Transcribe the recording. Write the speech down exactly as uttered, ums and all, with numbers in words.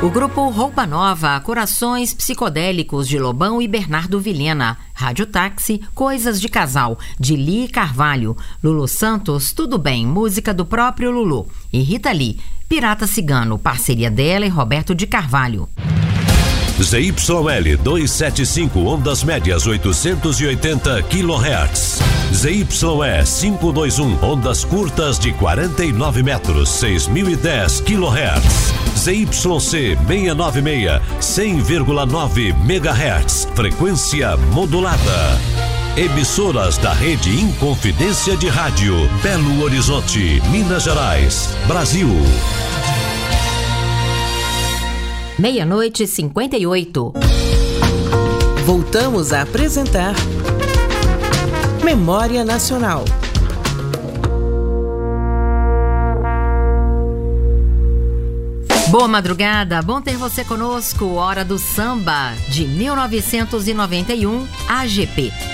O grupo Roupa Nova, Corações Psicodélicos de Lobão e Bernardo Vilhena, Rádio Táxi, Coisas de Casal, de Li Carvalho, Lulu Santos, Tudo Bem, música do próprio Lulu, e Rita Lee, Pirata Cigano, parceria dela e Roberto de Carvalho. Z Y L duzentos e setenta e cinco, ondas médias oitocentos e oitenta quilohertz. Z Y E quinhentos e vinte e um, ondas curtas de quarenta e nove metros, seis mil e dez quilohertz. Z Y C seiscentos e noventa e seis, cem vírgula nove megahertz, frequência modulada. Emissoras da rede Inconfidência de Rádio, Belo Horizonte, Minas Gerais, Brasil. Meia-noite e cinquenta e oito. Voltamos a apresentar Memória Nacional. Boa madrugada, bom ter você conosco. Hora do Samba, de mil novecentos e noventa e um, A G P.